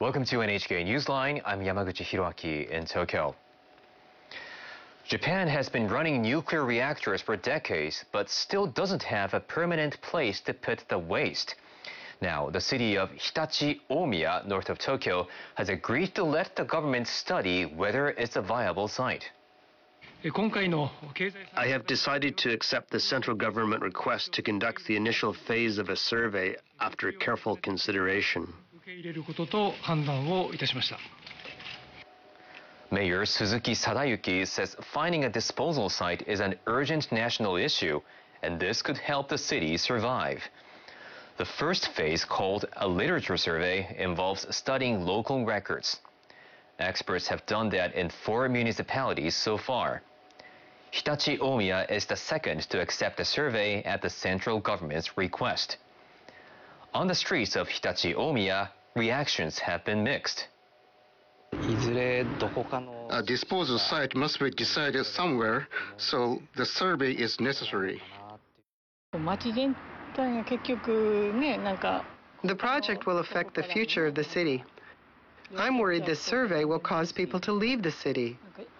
Welcome to NHK Newsline. I'm Yamaguchi Hiroaki in Tokyo. Japan has been running nuclear reactors for decades, but still doesn't have a permanent place to put the waste. Now, the city of Hitachi-Omiya, north of Tokyo, has agreed to let the government study whether it's a viable site. I have decided to accept the central government request to conduct the initial phase of a survey after careful consideration. Mayor Suzuki Sadayuki says finding a disposal site is an urgent national issue, and this could help the city survive. The first phase, called a literature survey, involves studying local records. Experts have done that in 4 municipalities so far. Hitachi-Omiya is the second to accept the survey at the central government's request. On the streets of Hitachi-Omiya, reactions have been mixed. A disposal site must be decided somewhere, so the survey is necessary. The project will affect the future of the city. I'm worried this survey will cause people to leave the city.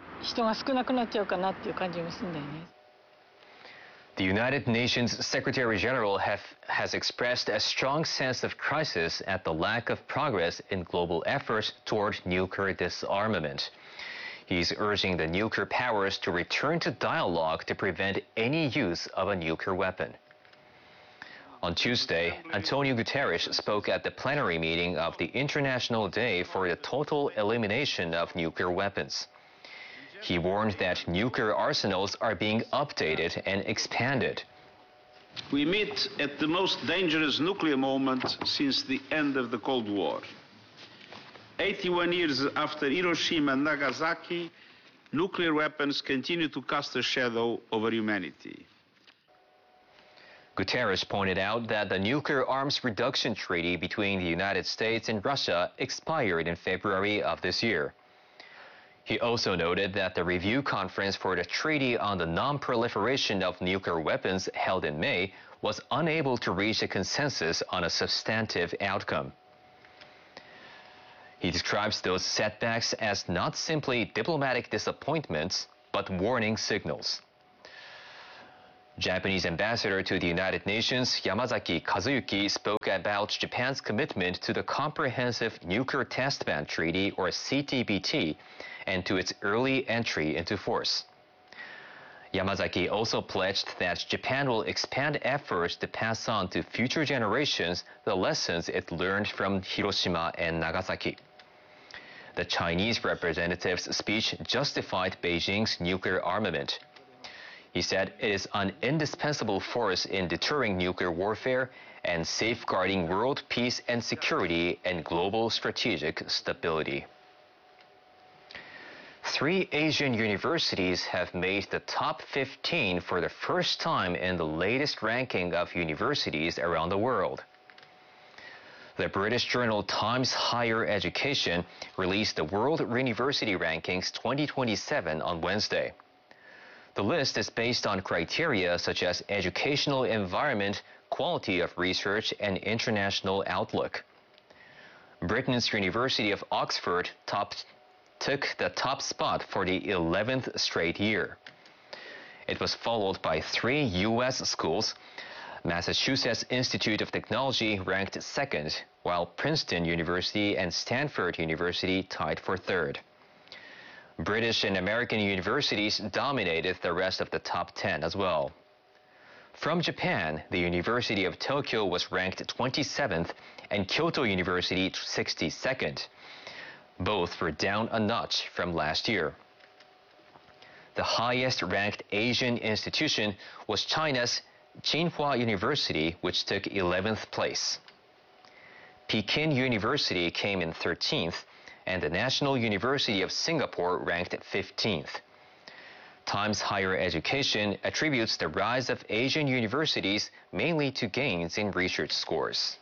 The United Nations Secretary General has expressed a strong sense of crisis at the lack of progress in global efforts toward nuclear disarmament. He's urging the nuclear powers to return to dialogue to prevent any use of a nuclear weapon. On Tuesday, Antonio Guterres spoke at the plenary meeting of the International Day for the Total Elimination of Nuclear Weapons. He warned that nuclear arsenals are being updated and expanded. We meet at the most dangerous nuclear moment since the end of the Cold War. 81 years after Hiroshima and Nagasaki, nuclear weapons continue to cast a shadow over humanity. Guterres pointed out that the Nuclear Arms Reduction Treaty between the United States and Russia expired in February of this year. He also noted that the review conference for the Treaty on the Non-Proliferation of Nuclear Weapons held in May was unable to reach a consensus on a substantive outcome. He describes those setbacks as not simply diplomatic disappointments, but warning signals. Japanese ambassador to the United Nations, Yamazaki Kazuyuki, spoke about Japan's commitment to the Comprehensive Nuclear Test Ban Treaty, or CTBT, and to its early entry into force. Yamazaki also pledged that Japan will expand efforts to pass on to future generations the lessons it learned from Hiroshima and Nagasaki. The Chinese representative's speech justified Beijing's nuclear armament. He said it is an indispensable force in deterring nuclear warfare and safeguarding world peace and security and global strategic stability. 3 Asian universities have made the top 15 for the first time in the latest ranking of universities around the world. The British journal Times Higher Education released the World University Rankings 2027 on Wednesday. The list is based on criteria such as educational environment, quality of research, and international outlook. Britain's University of Oxford took the top spot for the 11th straight year. It was followed by 3 U.S. schools. Massachusetts Institute of Technology ranked second, while Princeton University and Stanford University tied for third. British and American universities dominated the rest of the top 10 as well. From Japan, the University of Tokyo was ranked 27th and Kyoto University 62nd. Both were down a notch from last year. The highest ranked Asian institution was China's Tsinghua University, which took 11th place. Peking University came in 13th, and the National University of Singapore ranked 15th. Times Higher Education attributes the rise of Asian universities mainly to gains in research scores.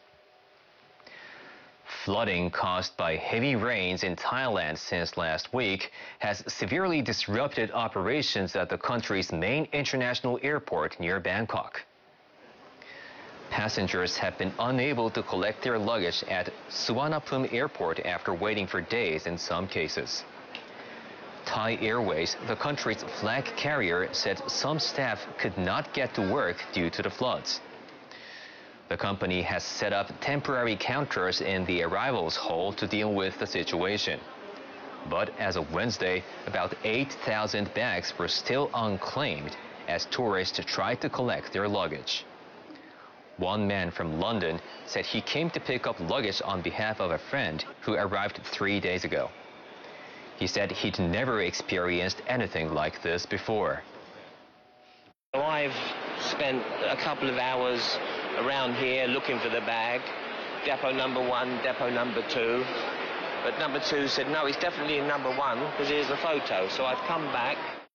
Flooding caused by heavy rains in Thailand since last week has severely disrupted operations at the country's main international airport near Bangkok. Passengers have been unable to collect their luggage at Suvarnabhumi Airport after waiting for days in some cases. Thai Airways, the country's flag carrier, said some staff could not get to work due to the floods. The company has set up temporary counters in the arrivals hall to deal with the situation. But as of Wednesday, about 8,000 bags were still unclaimed as tourists tried to collect their luggage. One man from London said he came to pick up luggage on behalf of a friend who arrived 3 days ago. He said he'd never experienced anything like this before. I've spent a couple of hours around here looking for the bag, depot number 1, depot number 2. But number 2 said, no, it's definitely in number 1 because here's the photo. So I've come back.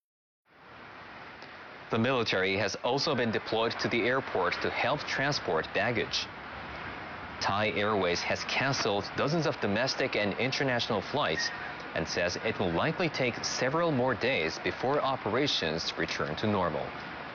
The military has also been deployed to the airport to help transport baggage. Thai Airways has canceled dozens of domestic and international flights and says it will likely take several more days before operations return to normal.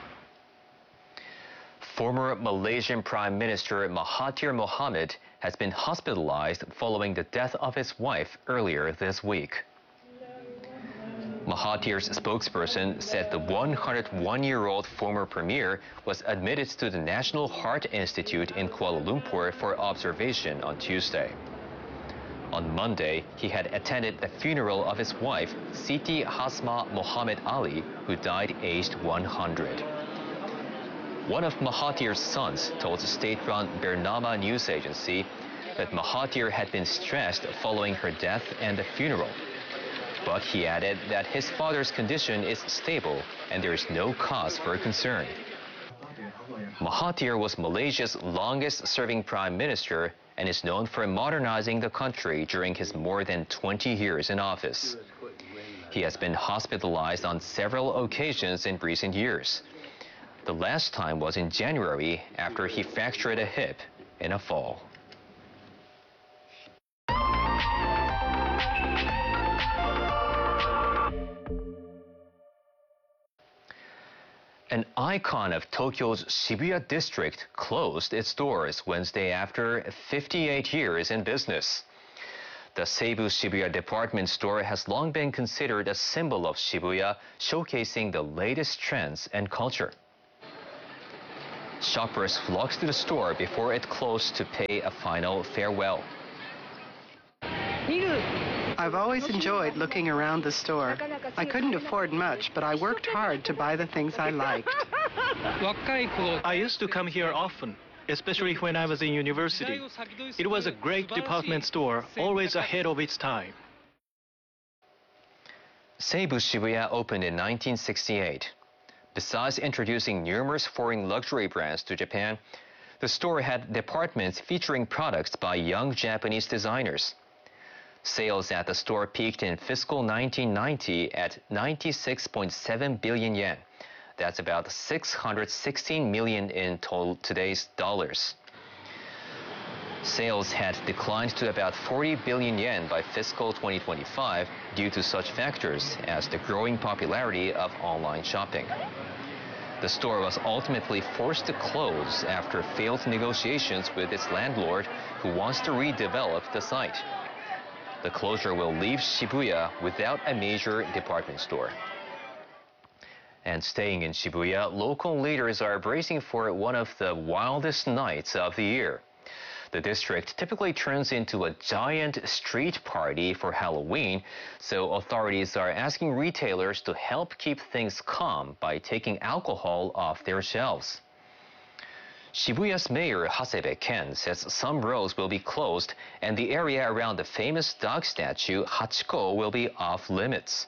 Former Malaysian Prime Minister Mahathir Mohamad has been hospitalized following the death of his wife earlier this week. Mahathir's spokesperson said the 101-year-old former premier was admitted to the National Heart Institute in Kuala Lumpur for observation on Tuesday. On Monday, he had attended the funeral of his wife, Siti Hasma Mohammed Ali, who died aged 100. One of Mahathir's sons told the state-run Bernama news agency that Mahathir had been stressed following her death and the funeral. But he added that his father's condition is stable and there is no cause for concern. Mahathir was Malaysia's longest-serving prime minister and is known for modernizing the country during his more than 20 years in office. He has been hospitalized on several occasions in recent years. The last time was in January after he fractured a hip in a fall. An icon of Tokyo's Shibuya district closed its doors Wednesday after 58 years in business. The Seibu Shibuya department store has long been considered a symbol of Shibuya, showcasing the latest trends and culture. Shoppers flocked to the store before it closed to pay a final farewell. I've always enjoyed looking around the store. I couldn't afford much, but I worked hard to buy the things I liked. I used to come here often, especially when I was in university. It was a great department store, always ahead of its time. Seibu Shibuya opened in 1968. Besides introducing numerous foreign luxury brands to Japan, the store had departments featuring products by young Japanese designers. Sales at the store peaked in fiscal 1990 at 96.7 billion yen. That's about 616 million in today's dollars. Sales had declined to about 40 billion yen by fiscal 2025 due to such factors as the growing popularity of online shopping. The store was ultimately forced to close after failed negotiations with its landlord, who wants to redevelop the site. The closure will leave Shibuya without a major department store. And staying in Shibuya, local leaders are bracing for one of the wildest nights of the year. The district typically turns into a giant street party for Halloween, so authorities are asking retailers to help keep things calm by taking alcohol off their shelves. Shibuya's mayor Hasebe Ken says some roads will be closed and the area around the famous dog statue Hachiko will be off limits.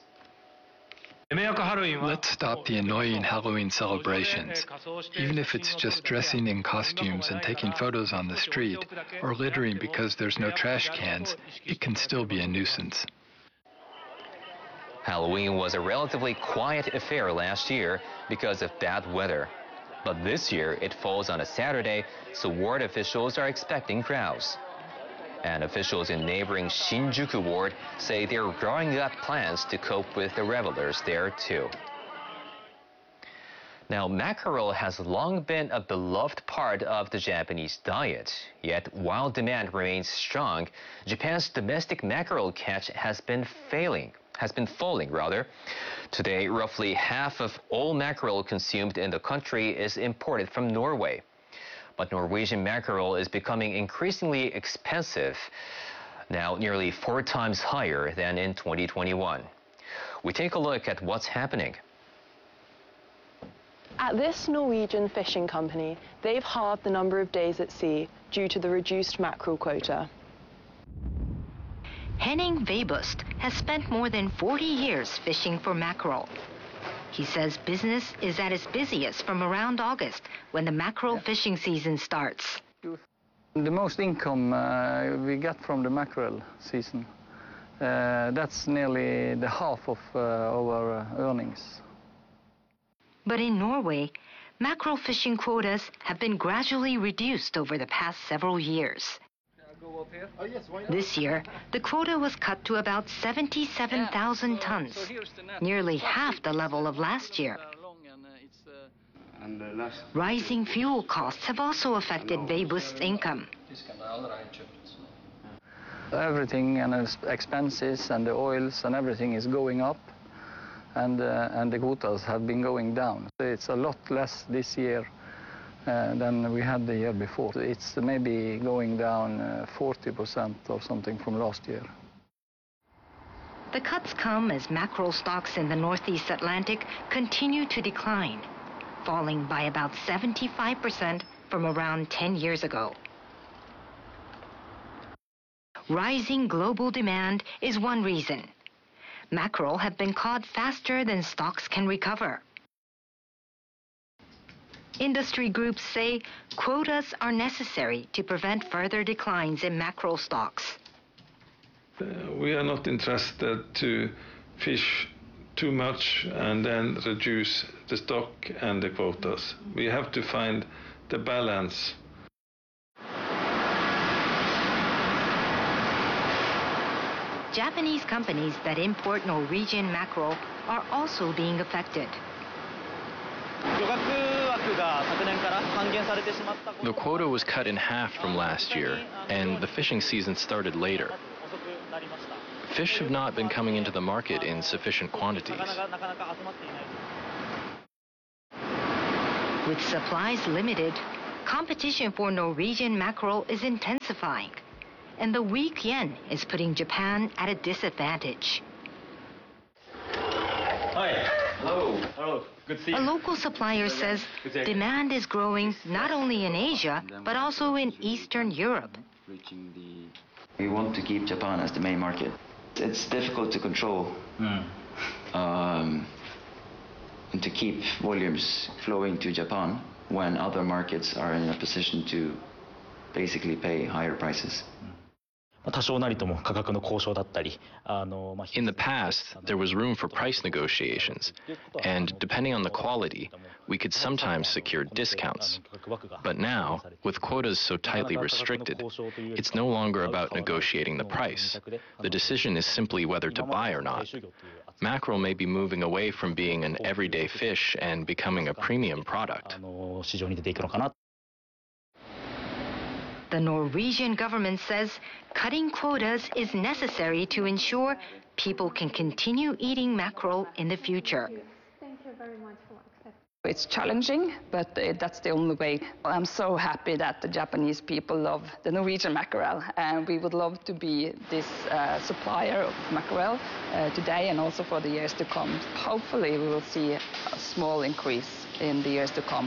Let's stop the annoying Halloween celebrations. Even if it's just dressing in costumes and taking photos on the street, or littering because there's no trash cans, it can still be a nuisance. Halloween was a relatively quiet affair last year because of bad weather. But this year it falls on a Saturday, so ward officials are expecting crowds. And officials in neighboring Shinjuku ward say they're drawing up plans to cope with the revelers there too. Now, mackerel has long been a beloved part of the Japanese diet. Yet, while demand remains strong, Japan's domestic mackerel catch has been falling. Today, roughly half of all mackerel consumed in the country is imported from Norway. But Norwegian mackerel is becoming increasingly expensive, now nearly 4 times higher than in 2021. We take a look at what's happening. At this Norwegian fishing company, they've halved the number of days at sea due to the reduced mackerel quota. Henning Vebust has spent more than 40 years fishing for mackerel. He says business is at its busiest from around August, when the mackerel fishing season starts. The most income we get from the mackerel season, that's nearly the half of our earnings. But in Norway, mackerel fishing quotas have been gradually reduced over the past several years. This year, the quota was cut to about 77,000 tons, nearly half the level of last year. Rising fuel costs have also affected Vebust's income. Everything and expenses and the oils and everything is going up, and the quotas have been going down. It's a lot less this year than we had the year before. It's maybe going down 40% or something from last year. The cuts come as mackerel stocks in the Northeast Atlantic continue to decline, falling by about 75% from around 10 years ago. Rising global demand is one reason. Mackerel have been caught faster than stocks can recover. Industry groups say quotas are necessary to prevent further declines in mackerel stocks. We are not interested to fish too much and then reduce the stock and the quotas. We have to find the balance. Japanese companies that import Norwegian mackerel are also being affected. The quota was cut in half from last year, and the fishing season started later. Fish have not been coming into the market in sufficient quantities. With supplies limited, competition for Norwegian mackerel is intensifying, and the weak yen is putting Japan at a disadvantage. Hi. Hello. Hello. Good to see you. A local supplier says demand is growing not only in Asia, but also in Eastern Europe. We want to keep Japan as the main market. It's difficult to control and to keep volumes flowing to Japan when other markets are in a position to basically pay higher prices. In the past, there was room for price negotiations, and depending on the quality, we could sometimes secure discounts. But now, with quotas so tightly restricted, it's no longer about negotiating the price. The decision is simply whether to buy or not. Mackerel may be moving away from being an everyday fish and becoming a premium product. The Norwegian government says cutting quotas is necessary to ensure people can continue eating mackerel in the future. Thank you very much for accepting. It's challenging, but that's the only way. I'm so happy that the Japanese people love the Norwegian mackerel, and we would love to be this supplier of mackerel today and also for the years to come. Hopefully we will see a small increase in the years to come.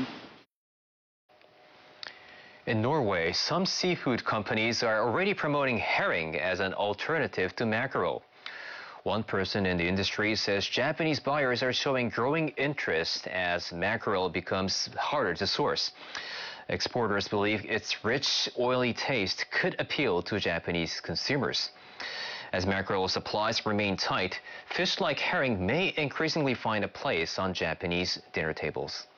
In Norway, some seafood companies are already promoting herring as an alternative to mackerel. One person in the industry says Japanese buyers are showing growing interest as mackerel becomes harder to source. Exporters believe its rich, oily taste could appeal to Japanese consumers. As mackerel supplies remain tight, fish like herring may increasingly find a place on Japanese dinner tables.